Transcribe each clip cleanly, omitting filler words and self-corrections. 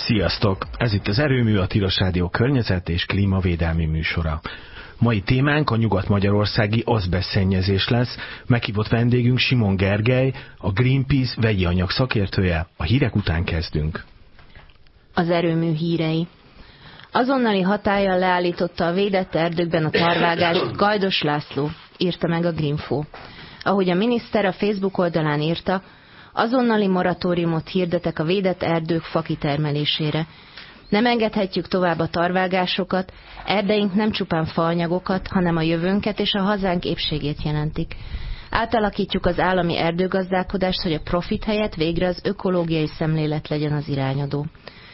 Sziasztok! Ez itt az Erőmű, a Tilos Rádió környezet és klímavédelmi műsora. Mai témánk a nyugat-magyarországi azbesztszennyezés lesz. Meghívott vendégünk Simon Gergely, a Greenpeace vegyi anyag szakértője. A hírek után kezdünk. Az Erőmű hírei. Azonnali hatállyal leállította a védett erdőkben a tarvágást Gajdos László, írta meg a Greenfo. Ahogy a miniszter a Facebook oldalán írta, azonnali moratóriumot hirdetek a védett erdők fakitermelésére. Nem engedhetjük tovább a tarvágásokat, erdeink nem csupán faanyagokat, hanem a jövőnket és a hazánk épségét jelentik. Átalakítjuk az állami erdőgazdálkodást, hogy a profit helyett végre az ökológiai szemlélet legyen az irányadó.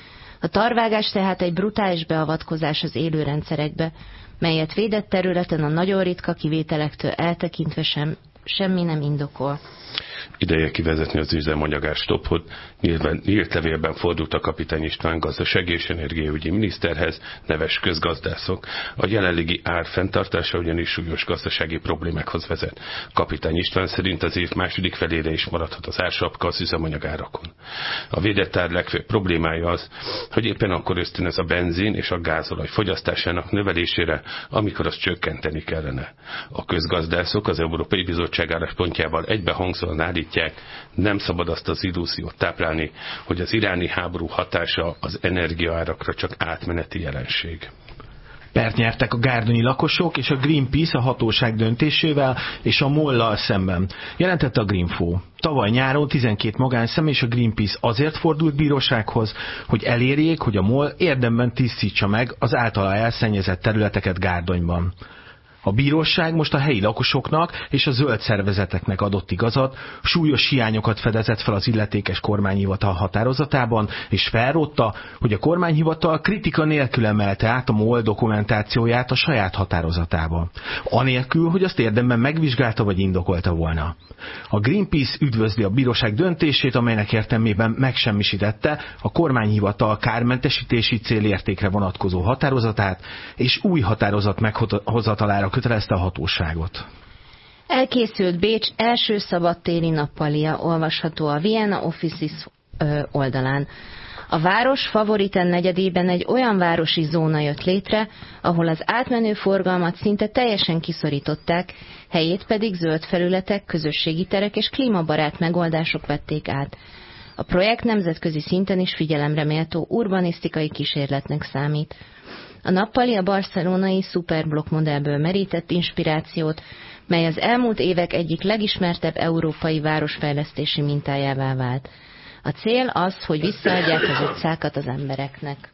A tarvágás tehát egy brutális beavatkozás az élőrendszerekbe, melyet védett területen a nagyon ritka kivételektől eltekintve semmi nem indokol. Ideje kivezetni az üzemanyagárstoppot. Nyílt levélben fordult a Kapitány István gazdasági és energiaügyi miniszterhez, neves közgazdászok. A jelenlegi ár fenntartása ugyanis súlyos gazdasági problémákhoz vezet. Kapitány István szerint az év második felére is maradhat az ársapka az üzemanyagárakon. A védett ár legfőbb problémája az, hogy éppen akkor ösztönöz a benzin és a gázolaj fogyasztásának növelésére, amikor azt csökkenteni kellene. A közgazdászok az Európai Bizottság álláspontjával egybehangzóan állítják, nem szabad azt az illúziót táplálni, hogy az iráni háború hatása az energiaárakra csak átmeneti jelenség. Pert nyertek a gárdonyi lakosok és a Greenpeace a hatóság döntésével és a MOL-lal szemben, jelentette a Greenfo. Tavaly nyáron 12 magánszemély és a Greenpeace azért fordult bírósághoz, hogy elérjék, hogy a MOL érdemben tisztítsa meg az általa elszennyezett területeket Gárdonyban. A bíróság most a helyi lakosoknak és a zöld szervezeteknek adott igazat, súlyos hiányokat fedezett fel az illetékes kormányhivatal határozatában, és felrótta, hogy a kormányhivatal kritika nélkül emelte át a MOL dokumentációját a saját határozatába. Anélkül, hogy azt érdemben megvizsgálta vagy indokolta volna. A Greenpeace üdvözli a bíróság döntését, amelynek értelmében megsemmisítette a kormányhivatal kármentesítési célértékre vonatkozó határozatát, és új határozat meghozatalára kötelezte a hatóságot. Elkészült Bécs első szabadtéri nappalia, olvasható a Vienna Offices oldalán. A város favoriten negyedében egy olyan városi zóna jött létre, ahol az átmenő forgalmat szinte teljesen kiszorították, helyét pedig zöld felületek, közösségi terek és klímabarát megoldások vették át. A projekt nemzetközi szinten is figyelemre méltó urbanisztikai kísérletnek számít. A nappali a barcelonai szuperblokk modellből merített inspirációt, mely az elmúlt évek egyik legismertebb európai városfejlesztési mintájává vált. A cél az, hogy visszaadják az utcákat az embereknek.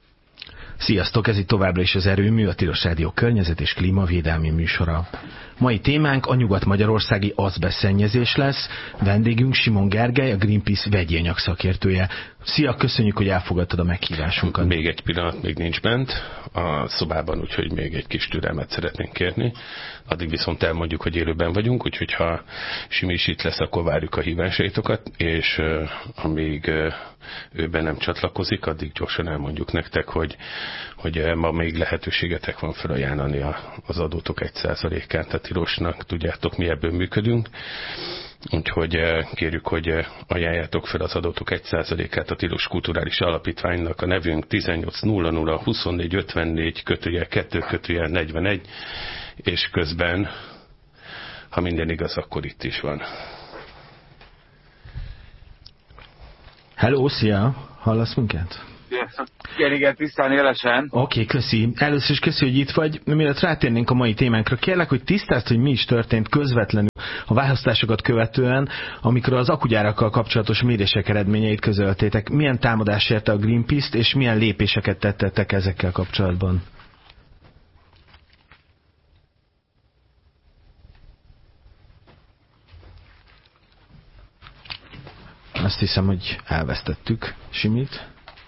Sziasztok, ez itt továbbra is az Erőmű, a Tilos Rádió környezet és klímavédelmi műsora. Mai témánk a nyugat-magyarországi azbesztszennyezés lesz. Vendégünk Simon Gergely, a Greenpeace vegyi anyag szakértője. Szia, köszönjük, hogy elfogadtad a meghívásunkat. Még egy pillanat, még nincs bent a szobában, úgyhogy még egy kis türelmet szeretnénk kérni. Addig viszont elmondjuk, hogy élőben vagyunk, úgyhogy ha Simi is itt lesz, akkor várjuk a hívásaitokat, és amíg ő be nem csatlakozik, addig gyorsan elmondjuk nektek, hogy ma még lehetőségetek van felajánlani az adótok 1%-át a tilosnak. Tudjátok, mi ebből működünk. Úgyhogy kérjük, hogy ajánljátok fel az adótok 1%-át a Tilos Kulturális Alapítványnak. A nevünk 1800 24 54 /2 41, és közben, ha minden igaz, akkor itt is van. Hello, szia! Hallasz minket? Igen, tisztán élesen. Oké, köszi. Először is köszi, hogy itt vagy. Mielőtt rátérnénk a mai témánkra, kérlek, hogy tisztázd, hogy mi is történt közvetlenül a választásokat követően, amikor az akugyárakkal kapcsolatos mérések eredményeit közöltétek. Milyen támadás érte a Greenpeace-t, és milyen lépéseket tettetek ezekkel kapcsolatban? Azt hiszem, hogy elvesztettük Simit.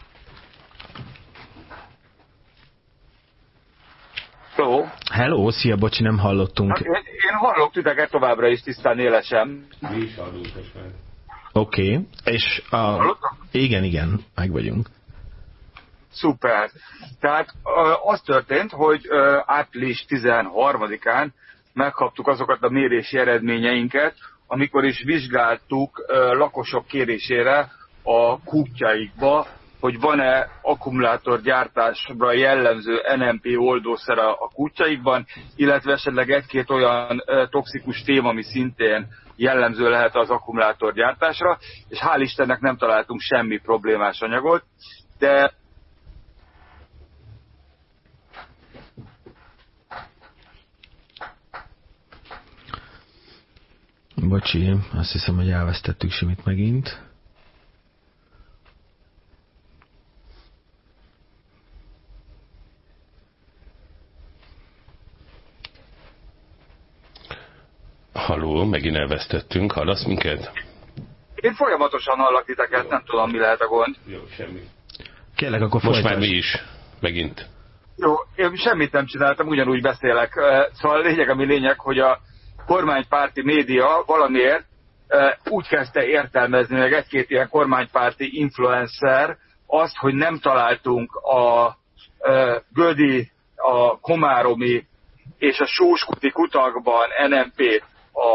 Hello. Hello, szia, bocsi, nem hallottunk. Én hallok titeket továbbra is tisztán élesen. Mi is hallunk most már. Oké, és igen, meg vagyunk. Szuper. Tehát az történt, hogy április 13-án megkaptuk azokat a mérési eredményeinket, amikor is vizsgáltuk lakosok kérésére a kutyáikba hogy van-e akkumulátorgyártásra jellemző NMP oldószer a kutyáikban, illetve esetleg egy-két olyan toxikus fém, ami szintén jellemző lehet az akkumulátorgyártásra, és hál' Istennek nem találtunk semmi problémás anyagot, de Bocsi, azt hiszem, hogy elvesztettük Simit megint. Halló, megint elvesztettünk. Hallasz minket? én folyamatosan hallak titeket, nem tudom, mi lehet a gond. Jó, semmi. Kérlek, akkor Most folytasd. már mi is. Megint. Jó, én semmit nem csináltam, ugyanúgy beszélek. Szóval a lényeg, ami lényeg, hogy a kormánypárti média valamiért úgy kezdte értelmezni, meg egy-két ilyen kormánypárti influencer azt, hogy nem találtunk a gödi, a komáromi és a sóskuti kutakban NMP-t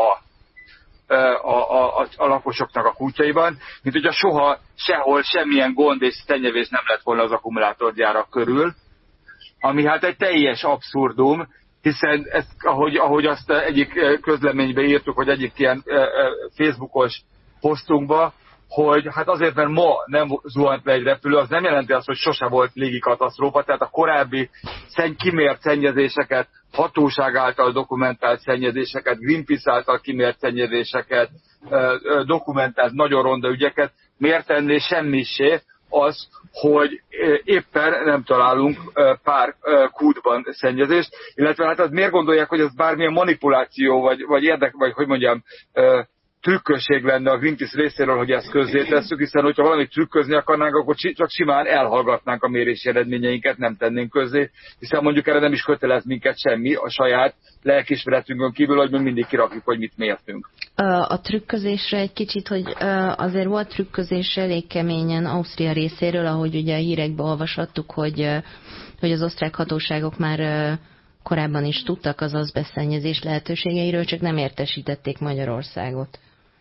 a lakosoknak a kutyaiban, mint hogyha soha sehol semmilyen gond és szennyevés nem lett volna az akkumulátorgyárak körül, ami hát egy teljes abszurdum, hiszen ezt, ahogy azt egyik közleménybe írtuk, vagy egyik ilyen Facebookos posztunkba, hogy hát azért, mert ma nem zuhant le egy repülő, az nem jelenti azt, hogy sose volt légi katasztrófa, tehát a korábbi kimért szennyezéseket, hatóság által dokumentált szennyezéseket, Greenpeace által kimért szennyezéseket, dokumentált nagyon ronda ügyeket, miért tenné semmissé az, hogy éppen nem találunk pár kútban szennyezést, illetve hát az miért gondolják, hogy ez bármilyen manipuláció, vagy hogy mondjam, trükkösség lenne a Greenpeace részéről, hogy ezt közzétesszük, hiszen hogyha valamit trükközni akarnánk, akkor csak simán elhallgatnánk a mérési eredményeinket, nem tennénk közzé, hiszen mondjuk erre nem is kötelez minket semmi, a saját lelkiismeretünkön kívül, hogy mi mindig kirakjuk, hogy mit mértünk. A trükközésre egy kicsit, hogy azért volt trükközés elég keményen Ausztria részéről, ahogy ugye a hírekben olvashattuk, hogy az osztrák hatóságok már korábban is tudtak az azbesztszennyezés lehetőségeiről, csak nem értesítették Magyarországot.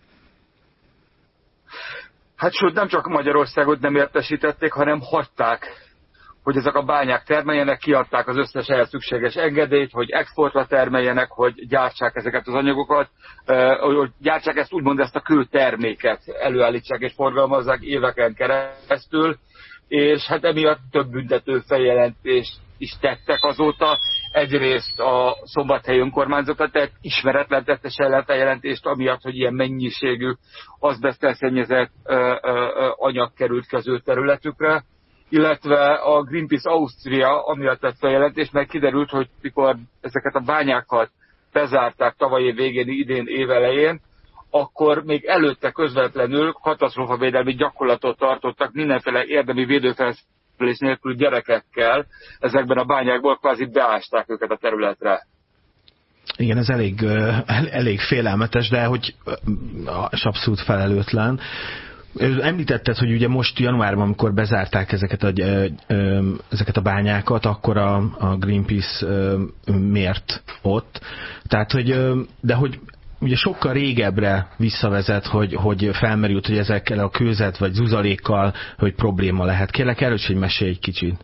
Hát sőt, nem csak Magyarországot nem értesítették, hanem hagyták, hogy ezek a bányák termeljenek, kiadták az összes ehhez szükséges engedélyt, hogy exportra termeljenek, hogy gyártsák ezeket az anyagokat, hogy gyártsák úgymond ezt a kőterméket, előállítsák és forgalmazzák éveken keresztül, és hát emiatt több büntető feljelentést is tettek azóta. Egyrészt a Szombathely önkormányzata tett ismeretlen tettes ellenfeljelentést, amiatt, hogy ilyen mennyiségű azbeszttel szennyezett anyag került ki az ő területükre, illetve a Greenpeace Ausztria amiatt tett feljelentést, mert kiderült, hogy mikor ezeket a bányákat bezárták tavaly év végén, idén év elején, akkor még előtte közvetlenül katasztrófavédelmi gyakorlatot tartottak mindenféle érdemi védőfelszerelés nélkül gyerekekkel ezekben a bányákból, kvázi beásták őket a területre. Igen, ez elég félelmetes, de hogy és abszolút felelőtlen. Említetted, hogy ugye most januárban, amikor bezárták ezeket a bányákat, akkor a Greenpeace mért ott. Tehát, de hogy ugye sokkal régebbre visszavezet, hogy felmerült, hogy ezekkel a kőzet vagy zuzalékkal, hogy probléma lehet. Kérlek, erről is mesélj egy kicsit.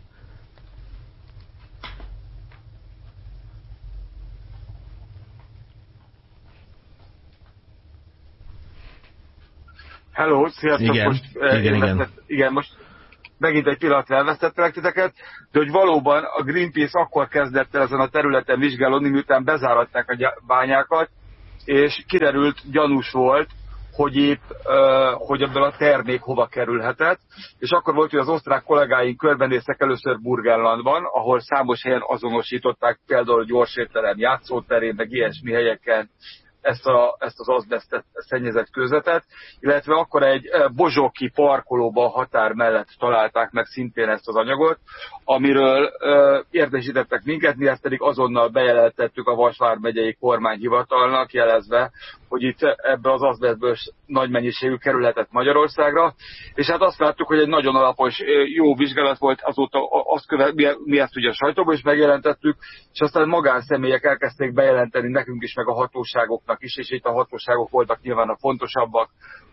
Hello, sziasztok! Igen, most, igen. Most megint egy pillanatra elvesztettelek titeket, de hogy valóban a Greenpeace akkor kezdett el ezen a területen vizsgálódni, miután bezáratták a bányákat, és kiderült, gyanús volt, hogy ebből a termék hova kerülhetett, és akkor volt, hogy az osztrák kollégáink körbenéztek először Burgenlandban, ahol számos helyen azonosították, például gyorsétterem, játszóterén, meg ilyesmi helyeken ezt az azbesztet szennyezett kőzetet, illetve akkor egy bozsoki parkolóban a határ mellett találták meg szintén ezt az anyagot, amiről értesítettek minket, mi ezt pedig azonnal bejelentettük a Vas vármegyei kormányhivatalnak, jelezve, hogy itt ebbe az azbesztből nagy mennyiségű kerülhetett Magyarországra, és hát azt láttuk, hogy egy nagyon alapos, jó vizsgálat volt, azóta mi ezt ugye a sajtóban is megjelentettük, és aztán magánszemélyek elkezdték bejelenteni nekünk is, meg a hatóságoknak is, és itt a hatóságok voltak nyilván a fontosabbak,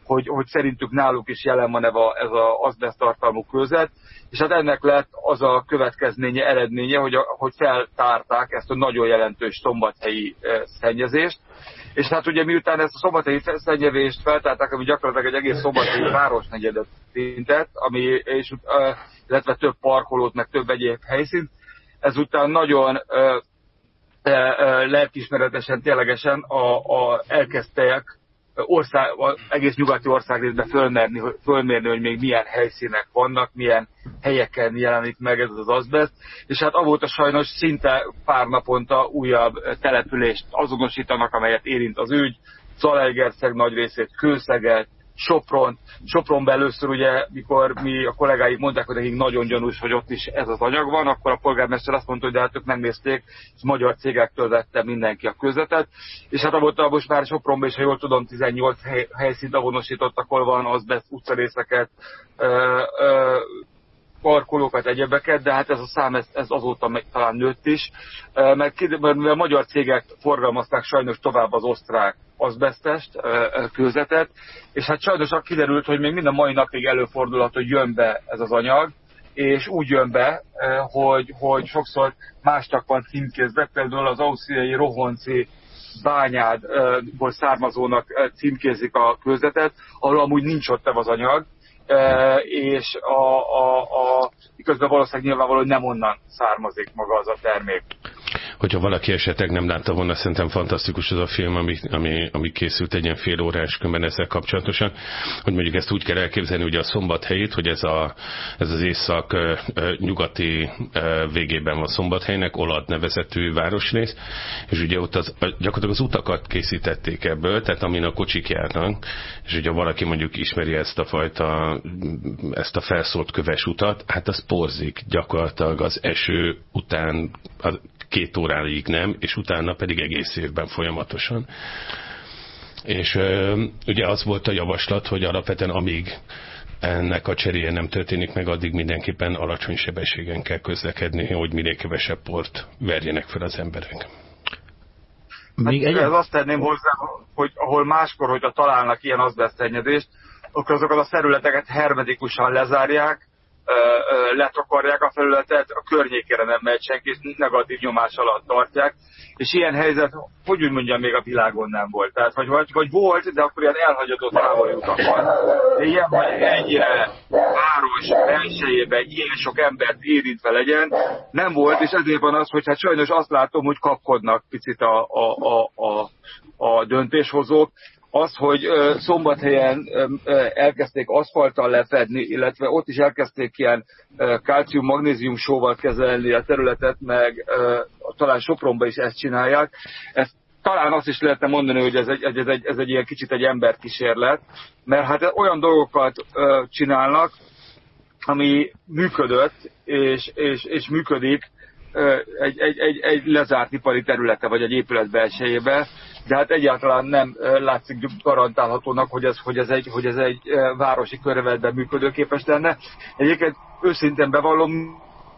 hogy szerintük náluk is jelen van ez az azbeszt tartalmú kőzet, és hát ennek lett az a következménye, eredménye, hogy feltárták ezt a nagyon jelentős szombathelyi szennyezést, és hát ugye miután ezt a szombathelyi szennyezést feltárták, ami gyakorlatilag egy egész szombathelyi városnegyedet érintett, illetve több parkolót, meg több egyéb helyszínt, ezután nagyon lelkiismeretesen, ténylegesen elkezdtek egész nyugati országrészben fölmérni, hogy még milyen helyszínek vannak, milyen helyeken jelenik meg ez az azbeszt, és hát avóta sajnos szinte pár naponta újabb települést azonosítanak, amelyet érint az ügy, Zalaegerszeg nagy részét, Kőszeget, Sopronban először ugye, mikor mi a kollégáik mondták, hogy nekik nagyon gyanús, hogy ott is ez az anyag van, akkor a polgármester azt mondta, hogy de hát ők megnézték, és magyar cégektől vette mindenki a kőzetet, és hát avóta most már Sopronban is, ha jól tudom, 18 helyszínt azonosítottak, ahol van azbeszt, utcarészeket, parkolókat, egyebeket, de hát ez a szám ez azóta talán nőtt is, mert a magyar cégek forgalmazták sajnos tovább az osztrák azbesztest, kőzetet, és hát sajnos kiderült, hogy még minden mai napig előfordulhat, hogy jön be ez az anyag, és úgy jön be, hogy sokszor másnak van címkézve, például az ausztriai Rohonci bányádból származónak címkézik a kőzetet, ahol amúgy nincs ott az anyag, és miközben valószínűleg nyilvánvalóan nem onnan származik maga az a termék. Hogyha valaki esetleg nem látta volna, szerintem fantasztikus az a film, ami készült egy ilyen fél órás könyvben ezzel kapcsolatosan, hogy mondjuk ezt úgy kell elképzelni, ugye a Szombathelyit, hogy ez az észak-nyugati végében van Szombathelynek, Olad nevezetű városrész, és ugye ott gyakorlatilag az utakat készítették ebből, tehát amin a kocsik járnak, és ugye valaki mondjuk ismeri ezt a felszólt köves utat, hát az porzik gyakorlatilag az eső után 2 óráig nem, és utána pedig egész évben folyamatosan. És ugye az volt a javaslat, hogy alapvetően amíg ennek a cseréje nem történik meg, addig mindenképpen alacsony sebességen kell közlekedni, hogy minél kevesebb port verjenek fel az emberek. Ez azt tenném hozzá, hogy ahol máskor, hogyha találnak ilyen azbesztszennyezést, akkor azokat a területeket hermetikusan lezárják, letakarják a felületet, a környékére nem megy senki, és negatív nyomás alatt tartják, és ilyen helyzet, hogy úgy mondjam, még a világon nem volt. Tehát, vagy volt, de akkor ilyen elhagyadott távoli utakon. De ilyen, hogy ennyire város belsejében ilyen sok embert érintve legyen, nem volt, és ezért van az, hogy hát sajnos azt látom, hogy kapkodnak picit a döntéshozók. Az, hogy Szombathelyen elkezdték aszfalttal lefedni, illetve ott is elkezdték ilyen kálcium-magnézium sóval kezelni a területet, meg talán Sopronban is ezt csinálják. Ezt talán azt is lehetne mondani, hogy ez egy ilyen kicsit egy emberkísérlet, mert hát olyan dolgokat csinálnak, ami működött, és működik egy lezárt ipari területe, vagy egy épület belsejébe, de hát egyáltalán nem látszik garantálhatónak, hogy ez egy városi környezetben működőképes lenne. Egyébként őszintén bevallom,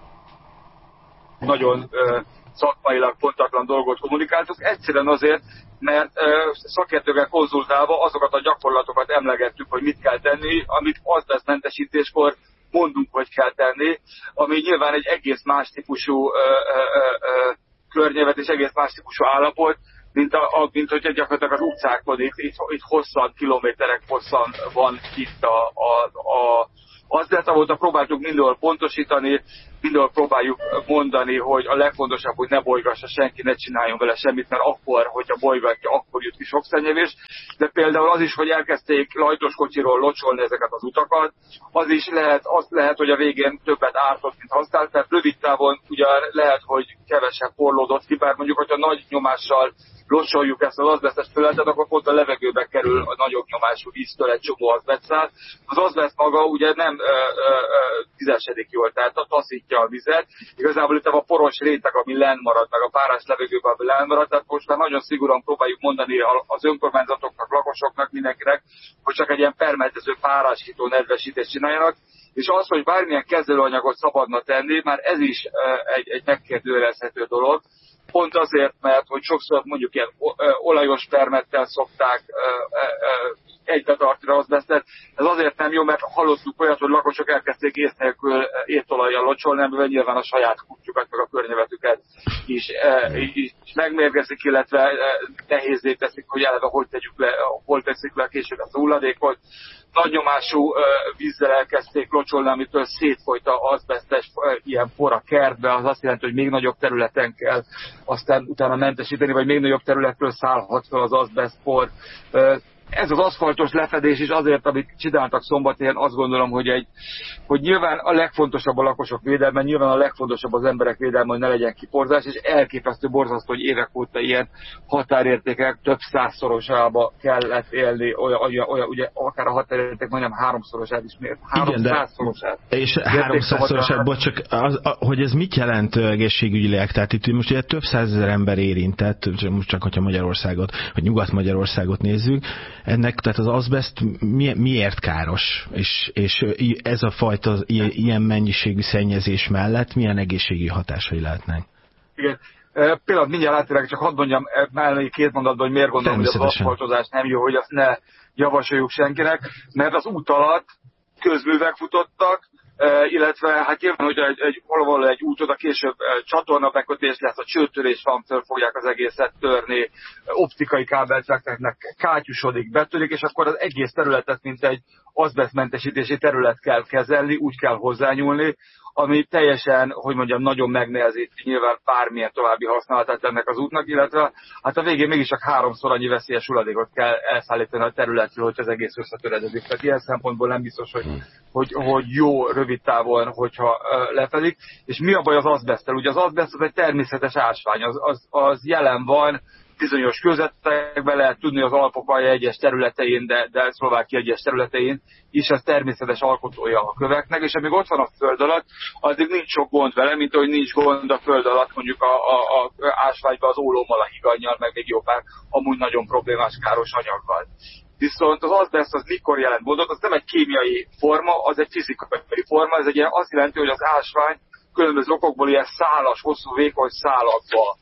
nagyon szakmailag pontatlan dolgot kommunikáltuk, egyszerűen azért, mert szakértőkkel konzultálva azokat a gyakorlatokat emlegettük, hogy mit kell tenni, amit azbesztmentesítéskor mondunk, hogy kell tenni, ami nyilván egy egész más típusú környezet és egész más típusú állapot, mint hogyha gyakorlatilag az utcákon itt hosszan, kilométerek hosszan van itt azbeszt, ahol próbáltuk mindenhol pontosítani, mindenhol próbáljuk mondani, hogy a legfontosabb, hogy ne bolygassa senki, ne csináljon vele semmit, mert akkor, hogyha bolygatja, akkor jut ki sok szennyezés. De például az is, hogy elkezdték lajtos kocsiról locsolni ezeket az utakat, az lehet, hogy a végén többet ártott, mint használt, tehát rövid távon ugye lehet, hogy kevesebb porlódott ki, bár mondjuk, hogyha nagy nyomással locsoljuk ezt az azbesztes felületet, akkor pont a levegőbe kerül a nagyobb nyomású víztől egy csomó azbesztszál. Az azbeszt maga ugye nem vizesedik jól, tehát taszítja a vizet. Igazából itt a poros réteg, ami lenn marad, meg a párás levegőben, ami lenn marad, tehát most már nagyon szigorúan próbáljuk mondani az önkormányzatoknak, lakosoknak, mindenkinek, hogy csak egy ilyen permetező párásító nedvesítést csináljanak. És az, hogy bármilyen kezelőanyagot szabadna tenni, már ez is egy megkérdőjelezhető dolog, pont azért, mert hogy sokszor mondjuk ilyen olajos permettel szokták egybe tartani az azbesztet. Ez azért nem jó, mert hallottuk olyat, hogy lakosok elkezdték ész nélkül étolajjal locsolni, amivel nyilván a saját kutyukat, meg a környezetüket is megmérgezik, illetve nehézzé teszik, hogy eleve hol teszik le később az hulladékot. Nagy nyomású vízzel elkezdték locsolni, amitől szétfolyt az azbesztes ilyen por a kertbe, az azt jelenti, hogy még nagyobb területen kell aztán utána mentesíteni, vagy még nagyobb területről szállhat fel az azbesztpor. Ez az aszfaltos lefedés is azért, amit csináltak Szombathelyen, azt gondolom, hogy nyilván a legfontosabb a lakosok védelme, nyilván a legfontosabb az emberek védelme, hogy ne legyen kiporzás, és elképesztő borzasztó, hogy évek óta ilyen határértékek több százszorosába kellett élni, olyan ugye akár a határérték majdnem háromszorosát is mért. 300-szorosát. És 300-szorosát, csak hogy ez mit jelent egészségügyileg? Tehát itt most ugye több százezer ember érintett, most csak hogyha Magyarországot, vagy Nyugat-Magyarországot nézzük, ennek, tehát az azbeszt miért káros? És ez a fajta ilyen mennyiségű szennyezés mellett milyen egészségügyi hatásai lehetnek? Igen. Például mindjárt átérek, csak hadd mondjam mellé két mondatban, hogy miért gondolom, hogy az aszfaltozás nem jó, hogy azt ne javasoljuk senkinek, mert az út alatt közművek futottak, illetve hát nyilván, hogy valahol egy út oda később csatornabekötés lesz, a csőtörés van, föl fogják az egészet törni, optikai kábelt fektetnek, kátyusodik, betörik, és akkor az egész területet, mint egy azbesztmentesítési terület kell kezelni, úgy kell hozzányúlni, ami teljesen, hogy mondjam, nagyon megnehezíti nyilván bármilyen további használatát ennek az útnak, illetve hát a végén mégis csak 3-szor annyi veszélyes hulladékot kell elszállítani a területről, hogy az egész összetöredezik. Tehát ilyen szempontból nem biztos, hogy jó rövid távon, hogyha lefedik. És mi a baj az azbeszttel? Ugye az azbeszt az egy természetes ásvány, az jelen van, bizonyos kőzetekben lehet tudni az Alpok alja egyes területein, de Szlovákia egyes területein is az természetes alkotója a köveknek, és amíg ott van a föld alatt, addig nincs sok gond vele, mint ahogy nincs gond a föld alatt mondjuk a ásványban az ólommal, a higannyal, meg még jó pár amúgy nagyon problémás káros anyaggal. Viszont az azbeszt az mikor jelent gondot, az nem egy kémiai forma, az egy fizikai forma, ez egy ilyen, azt jelenti, hogy az ásvány különböző okokból ilyen szálas, hosszú, vékony szálakba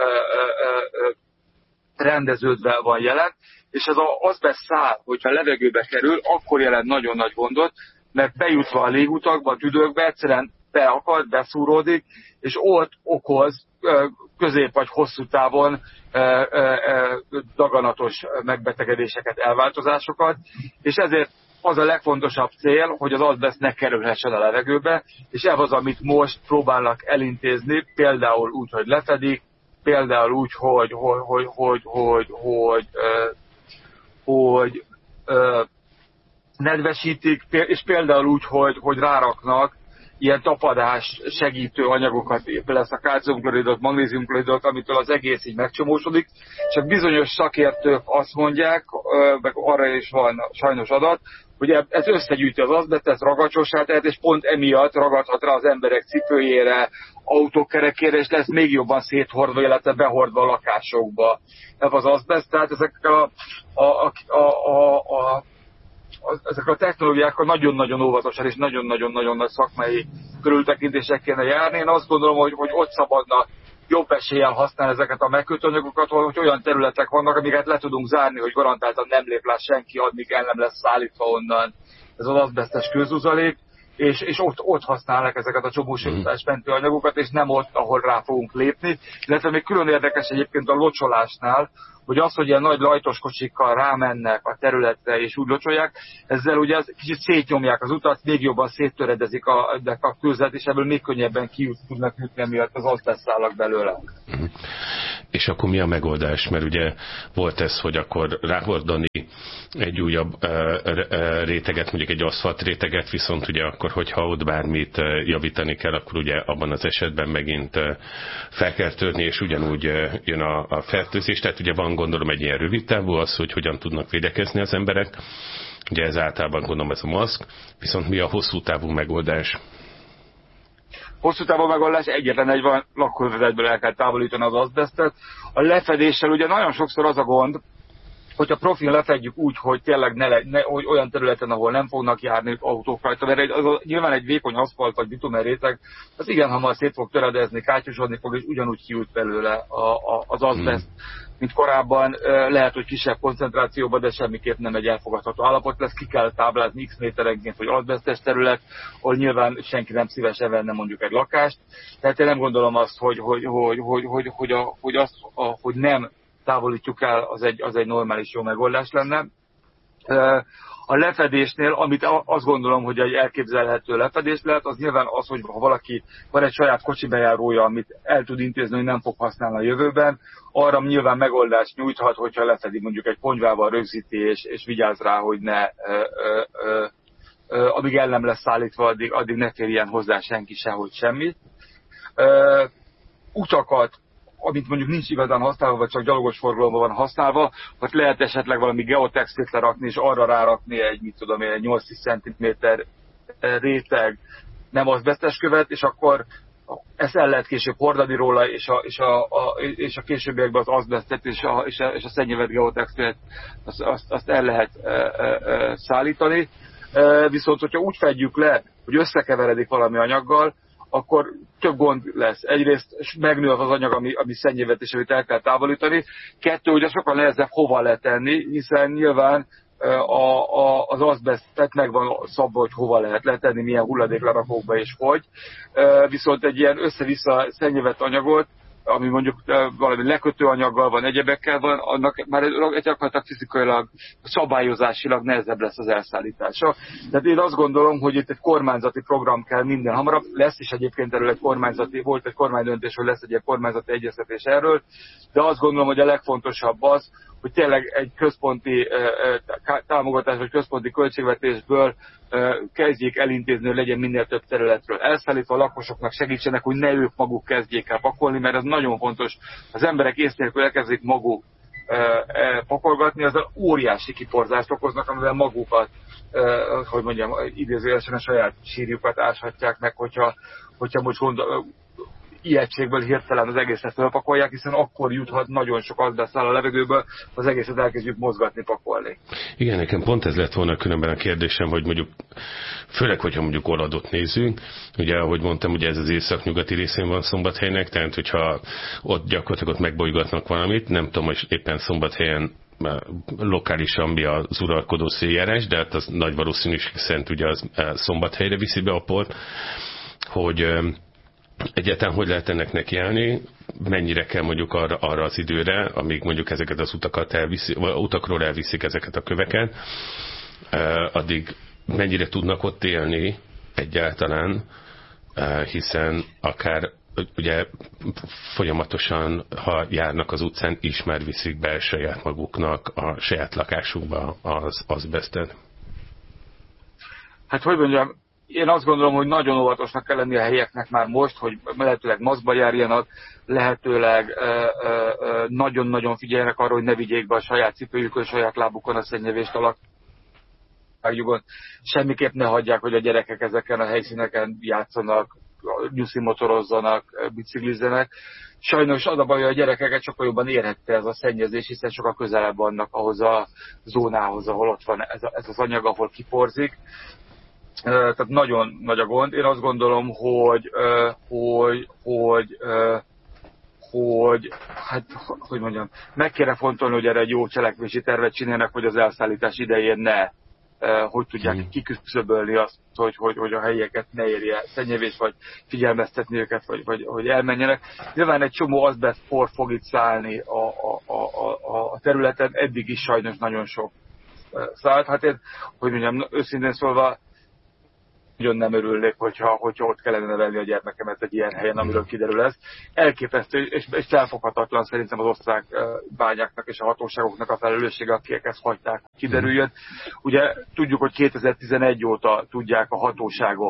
rendeződve van jelen, és ez az azbeszt szál, hogyha levegőbe kerül, akkor jelent nagyon nagy gondot, mert bejutva a légutakba, a tüdőkbe egyszerűen beakad, beszúródik, és ott okoz közép vagy hosszú távon daganatos megbetegedéseket, elváltozásokat, és ezért az a legfontosabb cél, hogy az azbeszt ne kerülhessen a levegőbe, és ez az, amit most próbálnak elintézni, például úgy, hogy lefedik, például úgy, hogy nedvesítik, és például úgy, hogy ráraknak ilyen tapadás segítő anyagokat, például ezt a kálciumkloridot, magnéziumkloridot, amitől az egész így megcsomósodik. Csak bizonyos szakértők azt mondják, meg arra is van sajnos adat, hogy ez összegyűjti az azbeszt, ez ragacsossá tehet, és pont emiatt ragadhat rá az emberek cipőjére, autókerekére, és lesz még jobban széthordva, illetve behordva a lakásokba. Ez az azbeszt, tehát ezek a technológiákkal nagyon-nagyon óvatosan és nagyon-nagyon nagy szakmai körültekintések kéne járni. Én azt gondolom, hogy ott szabadna jobb eséllyel használni ezeket a megkötőanyagokat, hogy olyan területek vannak, amiket le tudunk zárni, hogy garantáltan nem lép le senki, addig el nem lesz szállítva onnan ez az azbesztes kőzuzalék, és ott használnak ezeket a csomósításmentő anyagokat, és nem ott, ahol rá fogunk lépni. Illetve még külön érdekes egyébként a locsolásnál, hogy az, hogy ilyen nagy lajtos kocsikkal rámennek a területre és úgy locsolják, ezzel ugye kicsit szétnyomják az utat, még jobban széttöredezik a kőzet, és ebből még könnyebben tudnak jutni, miatt az azbesztszálak belőle. És akkor mi a megoldás? Mert ugye volt ez, hogy akkor ráhordani egy újabb réteget, mondjuk egy aszfalt réteget, viszont ugye akkor, hogyha ott bármit javítani kell, akkor ugye abban az esetben megint fel kell törni, és ugyanúgy jön a fertőzés. Tehát ugye van, gondolom, egy ilyen rövid távú az, hogy hogyan tudnak védekezni az emberek. Ugye ez általában gondolom ez a maszk, viszont mi a hosszú távú megoldás? Hosszú távú megoldás egyetlen egy van, lakóövezetből el kell távolítani az azbesztet. A lefedéssel ugye nagyon sokszor az a gond, hogyha profil lefedjük úgy, hogy tényleg hogy olyan területen, ahol nem fognak járni autók rajta, mert nyilván egy vékony aszfalt vagy bitumen réteg, az igen hamar szét fog töredezni, kátyusodni fog, és ugyanúgy kijut belőle az azbest, mint korábban. Lehet, hogy kisebb koncentrációban, de semmiképp nem egy elfogadható állapot lesz. Ki kell táblázni x méterenként, hogy azbestes terület, ahol nyilván senki nem szívesen venne mondjuk egy lakást. Tehát én nem gondolom azt, hogy nem távolítjuk el, az egy normális jó megoldás lenne. A lefedésnél, amit azt gondolom, hogy egy elképzelhető lefedés lehet, az nyilván az, hogy ha valaki van egy saját kocsi bejárója, amit el tud intézni, hogy nem fog használni a jövőben, arra nyilván megoldást nyújthat, hogyha lefedi mondjuk egy ponyvával, rögzíti és vigyáz rá, hogy ne, amíg el nem lesz szállítva, addig ne férjen hozzá senki sehogy semmit. Utakat, amit mondjuk nincs igazán használva, vagy csak gyalogos forgalomban van használva, vagy lehet esetleg valami geotextilt lerakni, és arra rárakni egy 8-10 cm réteg nem azbesztes követ, és akkor ezt el lehet később hordani róla, és a későbbiekben az azbesztet és a szennyezett geotextilt azt el lehet szállítani. Viszont, hogyha úgy fedjük le, hogy összekeveredik valami anyaggal, akkor több gond lesz. Egyrészt megnő az anyag, ami szennyezett, amit el kell távolítani. Kettő, ugye sokkal nehezebb hova letenni, hiszen nyilván az azbestet meg van szabva, hogy hova lehet letenni, milyen hulladéklerakókba és hogy. Viszont egy ilyen össze-vissza szennyezett anyagot, ami mondjuk valami lekötőanyaggal van, egyebekkel van, annak már gyakorlatilag fizikailag, szabályozásilag nehezebb lesz az elszállítása. Tehát én azt gondolom, hogy itt egy kormányzati program kell minden hamarabb. Lesz is egyébként erről volt egy kormánydöntés, hogy lesz egy ilyen kormányzati egyeztetés erről, de azt gondolom, hogy a legfontosabb az, hogy tényleg egy központi támogatás vagy központi költségvetésből kezdjék elintézni, hogy legyen minél több területről elszállítva, a lakosoknak segítsenek, hogy ne ők maguk kezdjék el pakolni, mert ez nagyon fontos. Az emberek ész nélkül elkezdik maguk pakolgatni, azzal óriási kiporzást okoznak, amivel magukat, hogy mondjam, idézőjelesen a saját sírjukat áshatják meg, hogyha most ijegységből hirtelen az egészet felpakolják, hiszen akkor juthat nagyon sok azbeszt a levegőből, az egészet elkezdjük mozgatni, pakolni. Igen, nekem pont ez lett volna különben a kérdésem, hogy mondjuk, főleg, hogyha mondjuk Oradot nézzünk, ugye, ahogy mondtam, ugye ez az északnyugati részén van Szombathelynek, tehát hogyha ott gyakorlatilag megbolygatnak valamit, nem tudom, hogy éppen Szombathelyen lokálisan mi az uralkodó széljárás, de hát az nagy valószínűség szerint ugye az Szombathelyre viszi be a port, hogy egyáltalán hogy lehet ennek nekiállni, mennyire kell mondjuk arra az időre, amíg mondjuk ezeket az utakról elviszik ezeket a köveket, addig mennyire tudnak ott élni egyáltalán, hiszen akár ugye folyamatosan, ha járnak az utcán, is már viszik be saját maguknak a saját lakásukba az azbesztet. Hát hogy mondjam, én azt gondolom, hogy nagyon óvatosnak kell lenni a helyeknek már most, hogy lehetőleg maszkba járjanak, lehetőleg nagyon-nagyon figyeljenek arra, hogy ne vigyék be a saját cipőjükön, a saját lábukon a szennyezést a lakásukon. Semmiképp ne hagyják, hogy a gyerekek ezeken a helyszíneken játszanak, nyuszimotorozzanak, biciklizzenek. Sajnos az a baj, hogy a gyerekeket sokkal jobban érhette ez a szennyezés, hiszen sokkal közelebb vannak ahhoz a zónához, ahol ott van ez az anyag, ahol kiporzik. Tehát nagyon nagy a gond. Én azt gondolom, hogy mondjam, meg kéne fontolni, hogy erre egy jó cselekvési tervet csinálnak, hogy az elszállítás idején ne, hogy tudják kiküszöbölni azt, hogy a helyieket ne érje szennyezés, vagy figyelmeztetni őket, vagy hogy elmenjenek. Nyilván egy csomó azbesztpor fog itt szállni a területen, eddig is sajnos nagyon sok szállt. Hát én, hogy mondjam, őszintén szólva, nagyon nem örülnék, hogyha ott kellene nevelni a gyermekemet egy ilyen helyen, amiről kiderül ez. Elképesztő és felfoghatatlan szerintem az osztrák bányáknak és a hatóságoknak a felelőssége, akik ezt hagyták, kiderüljön. Ugye tudjuk, hogy 2011 óta tudják a hatóságok,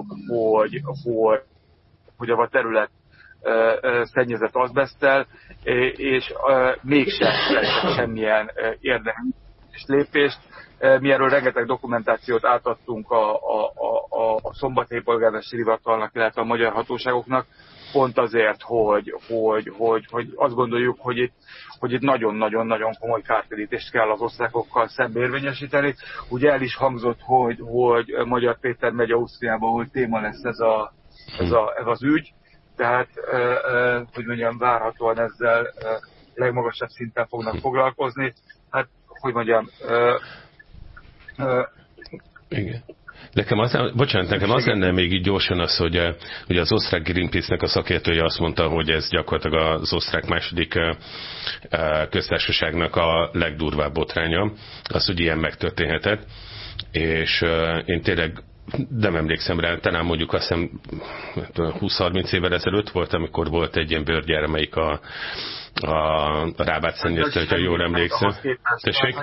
hogy a terület szennyezett azbeszttel, és mégsem lesz semmilyen érdekes lépést. mi erről rengeteg dokumentációt átadtunk a szombathelyi polgármesteri hivatalnak, illetve a magyar hatóságoknak, pont azért, hogy azt gondoljuk, hogy itt nagyon-nagyon-nagyon komoly kártérítést kell az osztrákokkal szembe érvényesíteni. Ugye el is hangzott, hogy Magyar Péter megy Ausztriába, hogy téma lesz ez az ügy, tehát, hogy mondjam, várhatóan ezzel legmagasabb szinten fognak foglalkozni. Hát, hogy mondjam, igen. Nekem az lenne még így gyorsan az, hogy az osztrák Greenpeace-nek a szakértője azt mondta, hogy ez gyakorlatilag az osztrák második köztársaságnak a legdurvább botránya, az, hogy ilyen megtörténhetett, és én tényleg nem emlékszem rá, talán mondjuk azt hiszem 20-30 évvel ezelőtt volt, amikor volt egy ilyen bőrgyár, amelyik a rábát szennyezte, hogyha jól emlékszem. Tessék?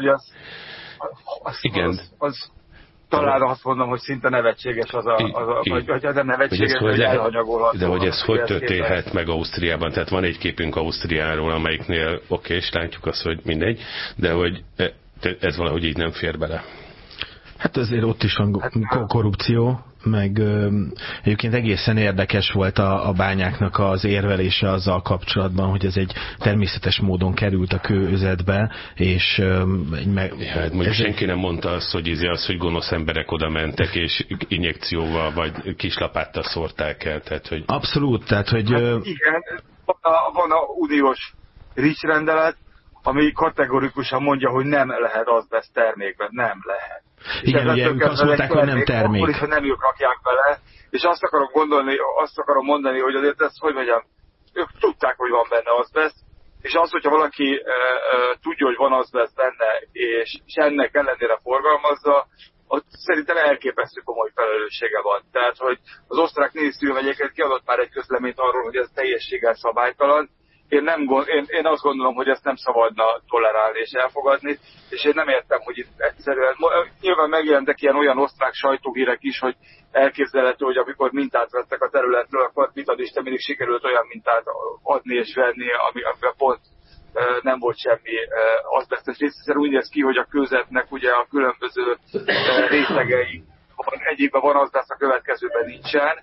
Igen. Talán azt mondom, hogy szinte nevetséges vagy nem nevetséges, hogy elhanyagolható. De hogy ez hogy történhet meg Ausztriában? Tehát van egy képünk Ausztriáról, amelyiknél és látjuk azt, hogy mindegy, de hogy ez valahogy így nem fér bele. Hát azért ott is van korrupció, meg egyébként egészen érdekes volt a bányáknak az érvelése azzal kapcsolatban, hogy ez egy természetes módon került a kőözetbe, és mondjuk senki nem mondta azt, hogy gonosz emberek oda mentek, és injekcióval vagy kislapáttal szórták el. Tehát, hogy... Abszolút, tehát, hogy... Hát igen, van a uniós REACH rendelet, ami kategorikusan mondja, hogy nem lehet azbeszt termékben, nem lehet. Igen, ugye ők azt mondták, hogy nem termék. Akkor is, hogy nem ők rakják bele, és azt akarom mondani, hogy azért ezt, hogy mondjam, ők tudták, hogy van benne azbeszt, és az, hogyha valaki tudja, hogy van azbeszt benne, és ennek ellenére forgalmazza, ott szerintem elképesztő komoly felelőssége van. Tehát, hogy az osztrák minisztérium kiadott már egy közleményt arról, hogy ez teljességgel szabálytalan. Én azt gondolom, hogy ezt nem szabadna tolerálni és elfogadni, és én nem értem, hogy itt egyszerűen, nyilván megjelentek olyan osztrák sajtóhírek is, hogy elképzelhető, hogy amikor mintát vettek a területről, akkor mit ad Isten, mindig sikerült olyan mintát adni és venni, amiben pont nem volt semmi azbesztes részszer. Úgy néz ki, hogy a kőzetnek ugye a különböző részlegei, egyikben van azbeszt, a következőben nincsen,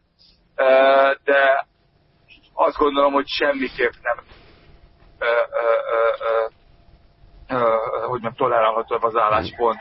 de azt gondolom, hogy semmiképp nem hogy nem tolerálható az álláspont,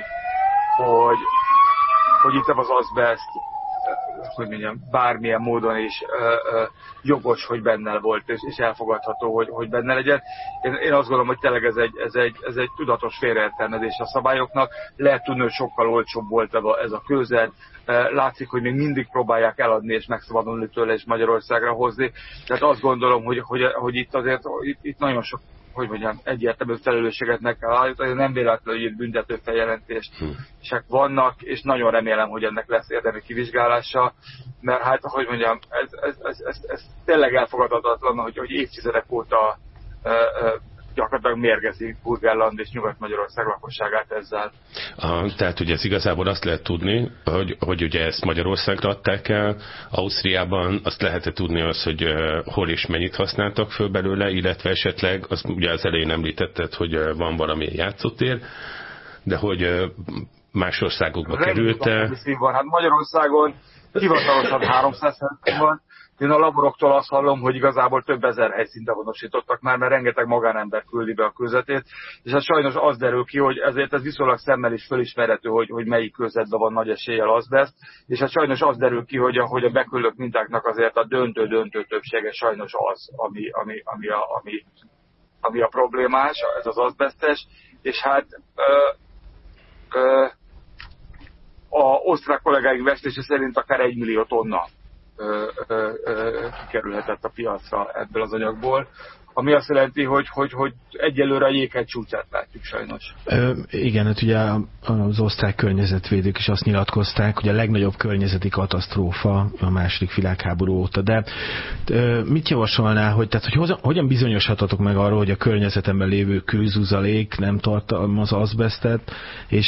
hogy itt az azbeszt, hogy mondjam, bármilyen módon is jogos, hogy benne volt, és elfogadható, hogy benne legyen. Én azt gondolom, hogy tényleg ez egy tudatos félreértelmezés a szabályoknak. Lehet tudni, hogy sokkal olcsóbb volt ez a kőzet. Látszik, hogy még mindig próbálják eladni és megszabadulni tőle és Magyarországra hozni. Tehát azt gondolom, hogy itt azért itt nagyon sok, hogy mondjam, egyértelmű felelősséget meg kell állítani, nem véletlenül írt büntető feljelentések vannak, és nagyon remélem, hogy ennek lesz érdemi kivizsgálása, mert hát, hogy mondjam, ez tényleg elfogadhatatlan, hogy évtizedek óta gyakorlatilag mérgezi Burgenland és Nyugat-Magyarország lakosságát ezzel. Tehát ugye ez igazából azt lehet tudni, hogy ugye ezt Magyarországra adták el, Ausztriában azt lehet tudni az, hogy hol és mennyit használtak föl belőle, illetve esetleg, azt ugye az elején említetted, hogy van valamilyen játszótér, de hogy más országokba került. Hát Magyarországon hivatalosan 300 van. Én a laboroktól azt hallom, hogy igazából több ezer helyszínt azonosítottak már, mert rengeteg magánember küldi be a kőzetét, és hát sajnos az derül ki, hogy ezért ez viszonylag szemmel is fölismerhető, hogy melyik kőzetben van nagy eséllyel azbeszt, és hát sajnos az derül ki, hogy a beküldött mintáknak azért a döntő többsége sajnos az, ami a problémás, ez az azbesztes, és hát a osztrák kollégáink vestése szerint akár 1 millió tonna kikerülhetett a piacra ebből az anyagból, ami azt jelenti, hogy egyelőre a jéghegy csúcsát látjuk sajnos. Igen, hát ugye az osztrák környezetvédők is azt nyilatkozták, hogy a legnagyobb környezeti katasztrófa a második világháború óta. De mit javasolnál, hogy hogyan bizonyosodhatok meg arról, hogy a környezetemben lévő kőzuzalék nem tartalmaz azbesztet, és